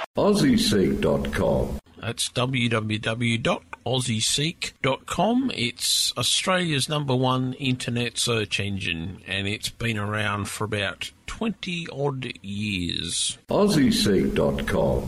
AussieSeek.com. That's www.aussieseek.com. It's Australia's #1 internet search engine, and it's been around for about 20-odd years. AussieSeek.com.